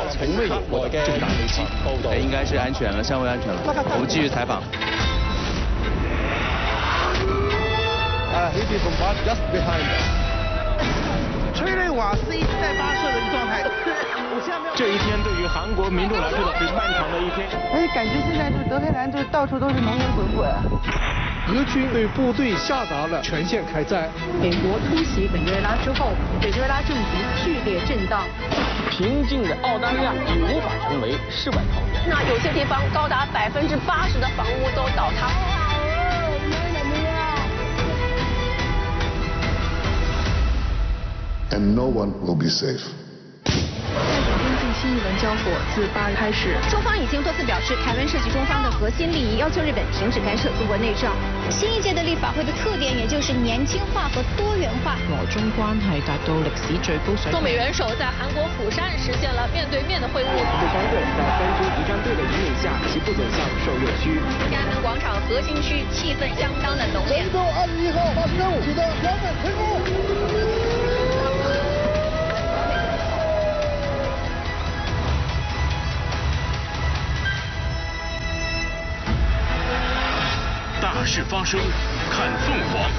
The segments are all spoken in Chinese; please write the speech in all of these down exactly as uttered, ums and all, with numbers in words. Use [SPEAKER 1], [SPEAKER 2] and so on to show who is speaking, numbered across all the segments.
[SPEAKER 1] 从未有过的重大危机，
[SPEAKER 2] 哎，应该是安全了，相对安全了。我们继续采访。
[SPEAKER 3] Uh, he did from just behind us.
[SPEAKER 4] 催泪瓦斯一直在发射的一个状态。
[SPEAKER 1] 这一天对于韩国民众来说是漫长的一天。
[SPEAKER 5] 而且感觉现在就是德黑兰，就是到处都是浓烟滚滚。
[SPEAKER 6] 俄军对部队下达了全线开战。
[SPEAKER 7] 美国突袭委内瑞拉之后，委内瑞拉政局剧烈震荡。
[SPEAKER 8] 平静的澳大利亚已无法成为世外桃源。
[SPEAKER 9] 那有些地方高达百分之八十的房屋都倒塌。
[SPEAKER 10] And no one will be safe.
[SPEAKER 11] 泰缅边境新一轮交火自八日开始，
[SPEAKER 12] 中方已经多次表示，台湾涉及中方的核心利益，要求日本停止干涉中国内政。新一届的立法会的特点，也就是年轻化和多元化。
[SPEAKER 11] 俄中关系达到历史最高水平。
[SPEAKER 9] 中美元首在韩国釜山实现了面对面的会晤。
[SPEAKER 1] 这三队在三军仪仗队的引领下，齐步走向受阅区。
[SPEAKER 9] 天安门广场核心区气氛相当的浓烈。
[SPEAKER 13] 神舟二十一号发射任务取得圆满成功。
[SPEAKER 14] 大事发生，看凤凰。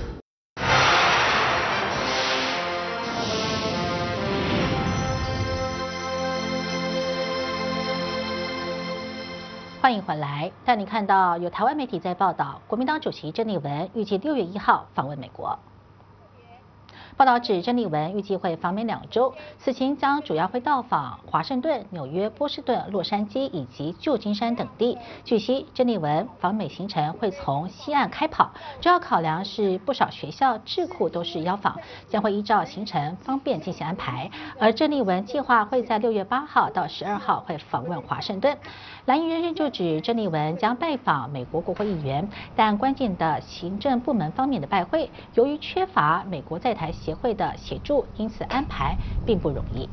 [SPEAKER 15] 欢迎回来，带你看到有台湾媒体在报道，国民党主席郑丽文预计六月一号访问美国。 报道指，郑丽文预计会访美两周，此行将主要会到访华盛顿、纽约、波士顿、洛杉矶以及旧金山等地。据悉，郑丽文访美行程会从西岸开跑，主要考量是不少学校、智库都是邀访，将会依照行程方便进行安排。而郑丽文计划会在六月八号到十二号会访问华盛顿。蓝营人士就指，郑丽文将拜访美国国会议员，但关键的行政部门方面的拜会，由于缺乏美国在台协会的协助，因此安排并不容易。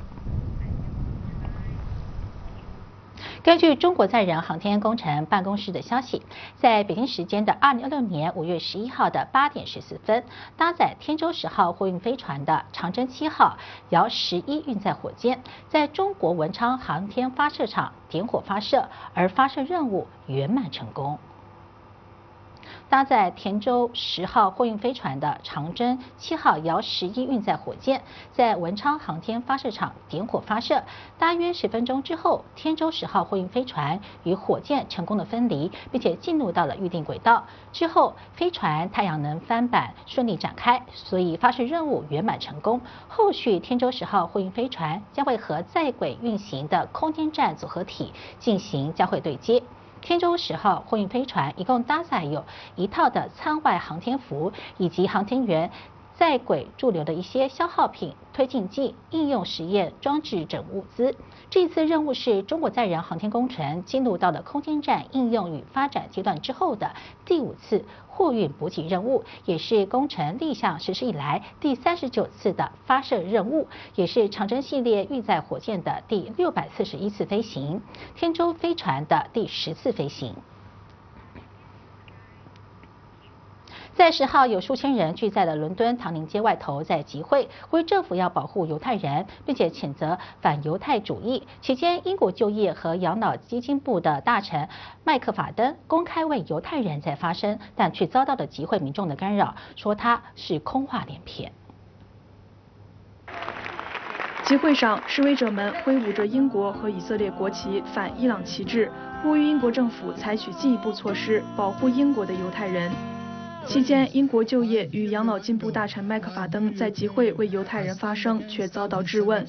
[SPEAKER 15] 根据中国载人航天工程办公室的消息，在北京时间的二零二六年五月十一号的八点十四分，搭载天舟十号货运飞船的长征七号遥十一运载火箭，在中国文昌航天发射场点火发射，而发射任务圆满成功。 搭载田舟十号货运飞船的长征七号遥十一运载火箭，在文昌航天发射场点火发射。大约十分钟之后，天舟十号货运飞船与火箭成功的分离，并且进入到了预定轨道。之后，飞船太阳能帆板顺利展开，所以发射任务圆满成功。后续天舟十号货运飞船将会和在轨运行的空间站组合体进行交会对接。 天舟十号货运飞船一共搭载有一套的舱外航天服，以及航天员在轨驻留的一些消耗品、推进剂、应用实验装置等物资。这次任务是中国载人航天工程进入到了空间站应用与发展阶段之后的第五次货运补给任务，也是工程立项实施以来第三十九次的发射任务，也是长征系列运载火箭的第六百四十一次飞行，天舟飞船的第十次飞行。 在十号，有数千人聚在了伦敦唐宁街外头，在集会，呼吁政府要保护犹太人，并且谴责反犹太主义。期间，英国就业和养老基金部的大臣麦克法登公开为犹太人在发声，但却遭到了集会民众的干扰，说他是空话连篇。
[SPEAKER 11] 集会上，示威者们挥舞着英国和以色列国旗、反伊朗旗帜，呼吁英国政府采取进一步措施，保护英国的犹太人。 期间，英国就业与养老金部大臣麦克法登在集会为犹太人发声，却遭到质问。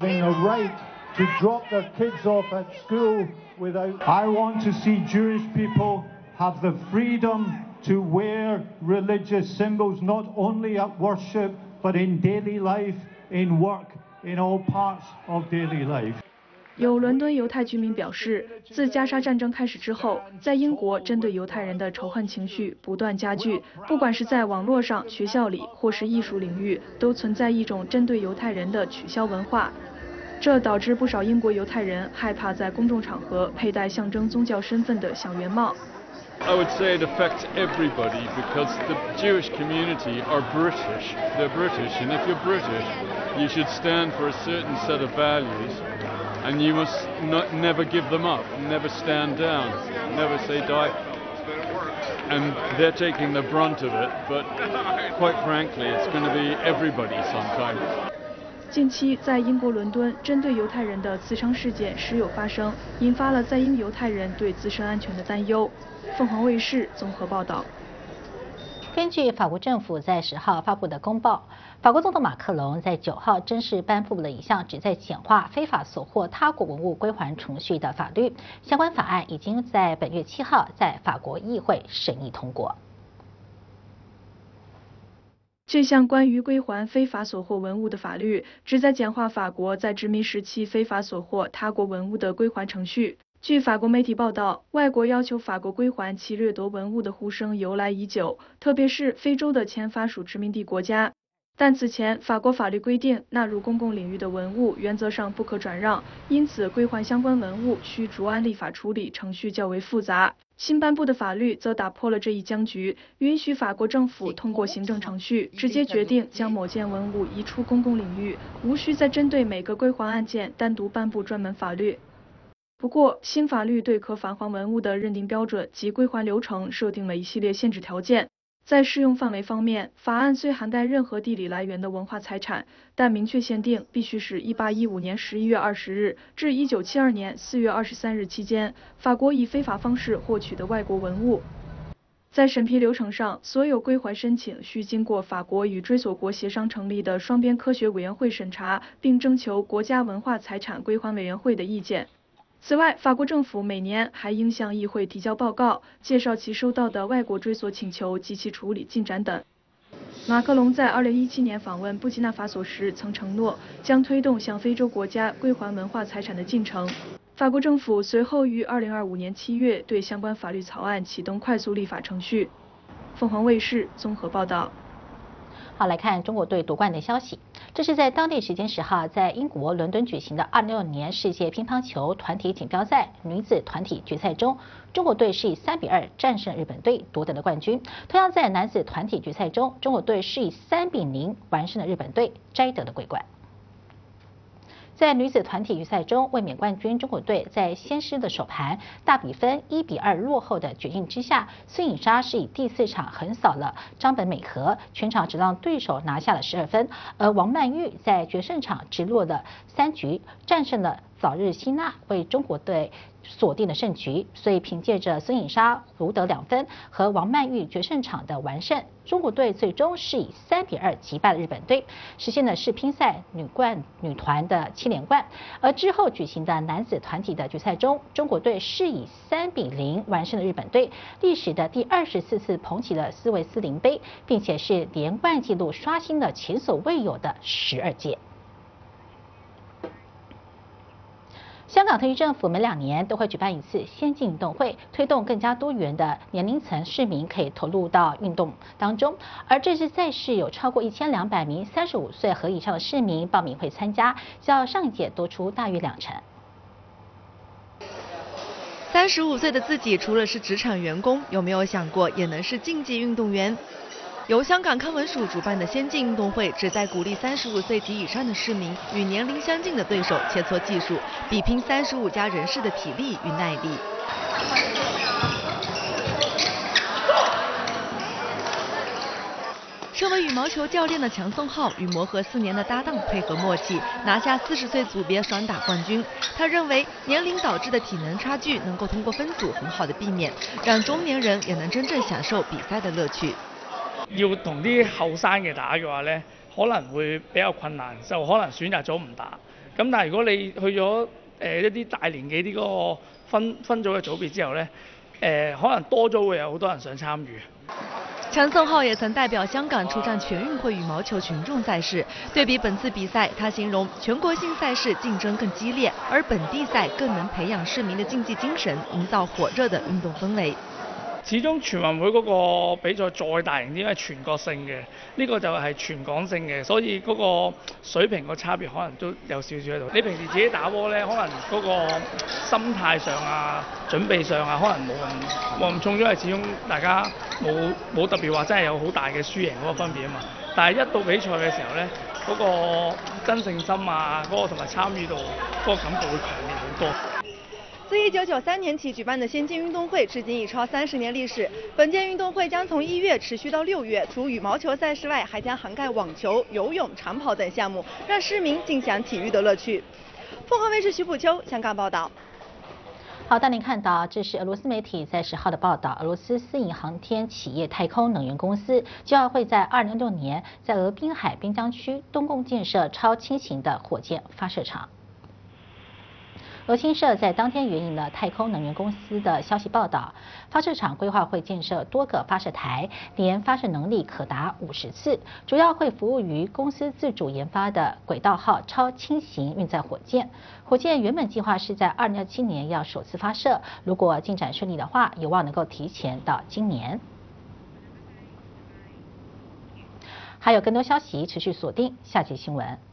[SPEAKER 16] I want to see Jewish people have the freedom to wear religious symbols not only at worship but in daily life, in work, in all parts of daily life.
[SPEAKER 11] 有伦敦犹太居民表示，自加沙战争开始之后，在英国针对犹太人的仇恨情绪不断加剧，不管是在网络上、学校里，或是艺术领域，都存在一种针对犹太人的取消文化。这导致不少英国犹太人害怕在公众场合佩戴象征宗教身份的小圆帽。
[SPEAKER 17] I would say it affects everybody because the Jewish community are British. They're British, and if you're British, you should stand for a certain set of values. and you must not, never give them up, never stand down, never say die. And they're taking the brunt of it, but quite frankly, it's going to be everybody sometime.
[SPEAKER 11] 近期在英国伦敦，针对犹太人的刺伤事件时有发生，引发了在英犹太人对自身安全的担忧。凤凰卫视综合报道。
[SPEAKER 15] 根据法国政府在十号发布的公报，法国总统马克龙在九号正式颁布了一项旨在简化非法所获他国文物归还程序的法律，相关法案已经在本月七号在法国议会审议通过。
[SPEAKER 11] 这项关于归还非法所获文物的法律，旨在简化法国在殖民时期非法所获他国文物的归还程序。据法国媒体报道，外国要求法国归还其掠夺文物的呼声由来已久，特别是非洲的前法属殖民地国家。但此前法国法律规定，纳入公共领域的文物原则上不可转让，因此归还相关文物需逐案立法处理，程序较为复杂。新颁布的法律则打破了这一僵局，允许法国政府通过行政程序直接决定将某件文物移出公共领域，无需再针对每个归还案件单独颁布专门法律。不过，新法律对可返还文物的认定标准及归还流程设定了一系列限制条件。在适用范围方面，法案虽涵盖任何地理来源的文化财产，但明确限定必须是一八一五年十一月二十日至一九七二年四月二十三日期间，法国以非法方式获取的外国文物。在审批流程上，所有归还申请需经过法国与追索国协商成立的双边科学委员会审查，并征求国家文化财产归还委员会的意见。此外，法国政府每年还应向议会提交报告，介绍其收到的外国追索请求及其处理进展等。马克龙在二零一七年访问布基纳法索时曾承诺，将推动向非洲国家归还文化财产的进程。法国政府随后于二零二五年七月对相关法律草案启动快速立法程序。凤凰卫视综合报道。
[SPEAKER 15] 好，来看中国队夺冠的消息。这是在当地时间十号，在英国伦敦举行的二零二六年世界乒乓球团体锦标赛女子团体决赛中，中国队是以三比二战胜日本队夺得了冠军。同样在男子团体决赛中，中国队是以三比零完胜了日本队，摘得了桂冠。在女子团体决赛中，卫冕冠军中国队在先失的首盘大比分一比二落后的绝境之下，孙颖莎是以第四场横扫了张本美和，全场只让对手拿下了十二分。而王曼玉在决胜场直落了三局，战胜了早日希娜，为中国队锁定了胜局。所以凭借着孙颖莎独得两分和王曼玉决胜场的完胜，中国队最终是以三比二击败了日本队，实现了世乒赛女冠女团的七连冠。而之后举行的男子团体的决赛中，中国队是以三比零完胜了日本队，历史的第二十四次捧起了斯维斯林杯，并且是连冠纪录刷新了前所未有的十二届。香港特区政府每两年都会举办一次先进运动会，推动更加多元的年龄层市民可以投入到运动当中。而这次赛事有超过一千两百名三十五岁和以上的市民报名会参加，较上一届多出大约两成。
[SPEAKER 18] 三十五岁的自己，除了是职场员工，有没有想过也能是竞技运动员？由香港康文署主办的先进运动会，旨在鼓励三十五岁及以上的市民与年龄相近的对手切磋技术，比拼三十五加人士的体力与耐力。身为羽毛球教练的强颂浩与磨合四年的搭档配合默契，拿下四十岁组别双打冠军。他认为年龄导致的体能差距能够通过分组很好的避免，让中年人也能真正享受比赛的乐趣。
[SPEAKER 19] 要同啲後生嘅打嘅話咧，可能會比較困難，就可能選擇咗唔打。咁但係如果你去咗誒、呃、一啲大年紀呢個分分組嘅組別之後咧，誒、呃、可能多咗會有好多人想參與。
[SPEAKER 18] 强颂浩也曾代表香港出战全运会羽毛球群众赛事。对比本次比赛，他形容全国性赛事竞争更激烈，而本地赛更能培养市民的竞技精神，营造火熱的運動氛圍。
[SPEAKER 19] 始終全運會嗰個比賽再大型啲，因為全國性嘅，呢、這個就係全港性嘅，所以嗰個水平個差別可能都有少少喺度。你平時自己打波咧，可能嗰個心態上啊、準備上啊，可能冇咁冇咁重，因為始終大家冇冇特別話真係有好大嘅輸贏嗰個分別啊嘛。但係一到比賽嘅時候咧， 嗰個真誠心啊，嗰、嗰個同埋參與度嗰個感覺會強烈好多。
[SPEAKER 18] 自一九九三年起举办的先进运动会，至今已超三十年历史。本届运动会将从一月持续到六月，除羽毛球赛事外，还将涵盖网球、游泳、长跑等项目，让市民尽享体育的乐趣。凤凰卫视徐浦秋香港报道。
[SPEAKER 15] 好，当您看到，这是俄罗斯媒体在十号的报道，俄罗斯私营航天企业太空能源公司就要会在二零二六年在俄滨海滨江区东共建设超轻型的火箭发射场。俄新社在当天援引了太空能源公司的消息报道，发射场规划会建设多个发射台，年发射能力可达五十次，主要会服务于公司自主研发的轨道号超轻型运载火箭。火箭原本计划是在二零二七年要首次发射，如果进展顺利的话，有望能够提前到今年。还有更多消息，持续锁定下集新闻。